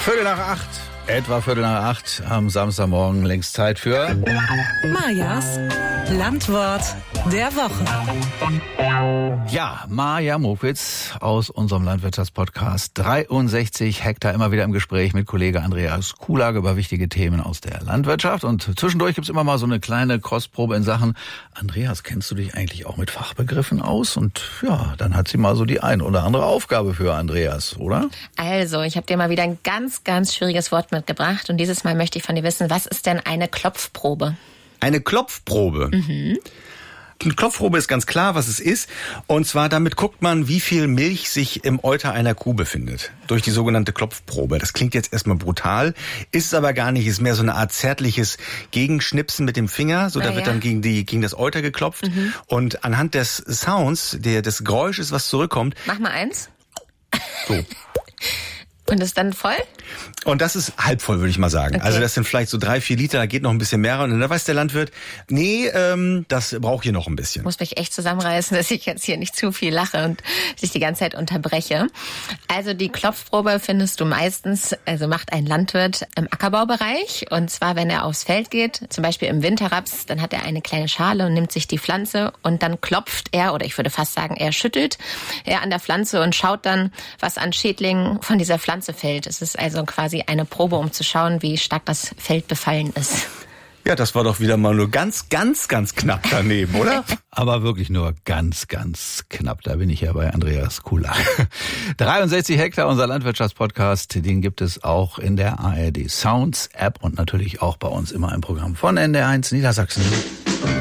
Etwa Viertel nach acht am Samstagmorgen, längst Zeit für Majas Landwort der Woche. Ja, Maja Mokwitz aus unserem Landwirtschaftspodcast. 63 Hektar, immer wieder im Gespräch mit Kollege Andreas Kulag über wichtige Themen aus der Landwirtschaft. Und zwischendurch gibt's immer mal so eine kleine Kostprobe in Sachen, Andreas, kennst du dich eigentlich auch mit Fachbegriffen aus? Und ja, dann hat sie mal so die ein oder andere Aufgabe für Andreas, oder? Also, ich habe dir mal wieder ein ganz, ganz schwieriges Wort mitgebracht. Und dieses Mal möchte ich von dir wissen, was ist denn eine Klopfprobe? Eine Klopfprobe? Mhm. Eine Klopfprobe ist ganz klar, was es ist. Und zwar damit guckt man, wie viel Milch sich im Euter einer Kuh befindet. Durch die sogenannte Klopfprobe. Das klingt jetzt erstmal brutal, ist es aber gar nicht. Ist mehr so eine Art zärtliches Gegenschnipsen mit dem Finger. So, da wird dann gegen das Euter geklopft. Mhm. Und anhand des Sounds, des Geräusches, was zurückkommt. Mach mal eins. So. Und ist dann voll? Und das ist halb voll, würde ich mal sagen. Okay. Also das sind vielleicht so 3-4 Liter, da geht noch ein bisschen mehr rein. Und dann weiß der Landwirt, nee, das braucht hier noch ein bisschen. Ich muss mich echt zusammenreißen, dass ich jetzt hier nicht zu viel lache und dich die ganze Zeit unterbreche. Also die Klopfprobe findest du meistens, also macht ein Landwirt im Ackerbaubereich. Und zwar, wenn er aufs Feld geht, zum Beispiel im Winterraps, dann hat er eine kleine Schale und nimmt sich die Pflanze und dann klopft er, oder ich würde fast sagen, er schüttelt an der Pflanze und schaut dann, was an Schädlingen von dieser Pflanze fällt. Es ist also quasi eine Probe, um zu schauen, wie stark das Feld befallen ist. Ja, das war doch wieder mal nur ganz, ganz, ganz knapp daneben, oder? Aber wirklich nur ganz, ganz knapp. Da bin ich ja bei Andreas Kulag. 63 Hektar, unser Landwirtschaftspodcast, den gibt es auch in der ARD Sounds App und natürlich auch bei uns immer im Programm von NDR1 Niedersachsen.